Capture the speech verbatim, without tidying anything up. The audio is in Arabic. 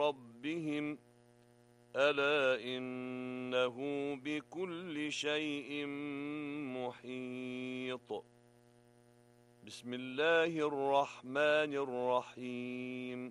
ربهم ألا إنه بكل شيء محيط. بسم الله الرحمن الرحيم.